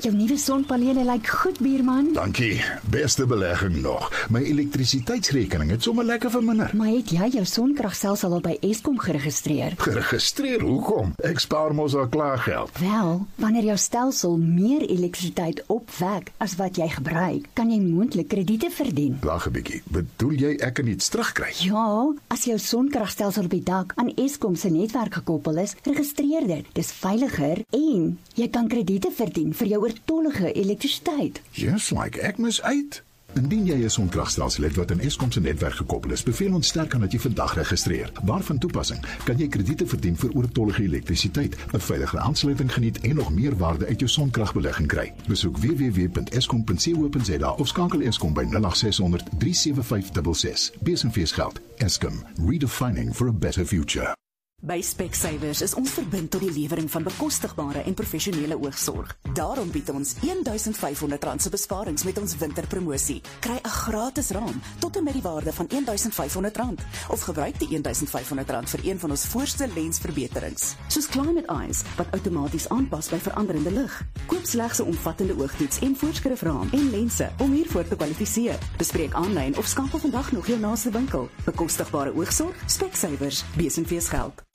Jou nuwe sonpanele lyk goed, buurman. Dankie, beste belegging nog. My elektrisiteitsrekening het sommer lekker verminder. Maar het jy jou sonkragstelsel al by Eskom geregistreer? Geregistreer, hoekom? Ek spaar mos al klaar geld. Wel, wanneer jou stelsel meer elektrisiteit opwek as wat jy gebruik, kan jy moontlik krediete verdien. Wag 'n bietjie, bedoel jy ek kan iets terugkry? Ja, as jou sonkragstelsel op die dak aan Eskom se netwerk gekoppel is, registreer dit. Dis veiliger en jy kan krediete verdien vir jou oortollige elektrisiteit. Just like ek mis uit. Indien jy 'n sonkragstelsel het wat aan Eskom se netwerk gekoppel is, beveel ons sterk aan dat jy vandag registreer. Waarvan toepassing kan jy krediete verdien vir oortollige elektrisiteit, 'n veilige aansluiting geniet en nog meer waarde uit jou sonkragbelegging kry. Besoek www.eskom.co.za of skakel Eskom by 0800 37566. Besenfeesgeld. Eskom, redefining for a better future. By Specsavers is ons verbind tot die lewering van bekostigbare en professionele oogsorg. Daarom bied ons R1,500 se besparings met ons winterpromosie. Kry 'n gratis raam tot en met die waarde van R1,500 of gebruik die R1,500 vir een van ons voorste lensverbeterings, soos Climate Eyes wat outomaties aanpas by veranderende lig. Koop slegs 'n omvattende oogtoets en voorskrifraam en lense om hiervoor te kwalifiseer. Bespreek aanlyn of skakel vandag nog jou naaste winkel. Bekostigbare oogsorg, Specsavers, besenfeesgeld.